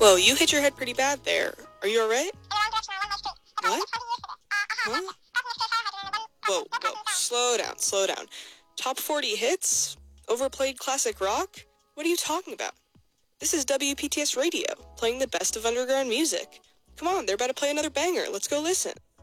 Whoa, you hit your head pretty bad there. Are you alright? What? Huh? Whoa, slow down. Top 40 hits? Overplayed classic rock? What are you talking about? This is WPTS Radio, playing the best of underground music. Come on, they're about to play another banger. Let's go listen.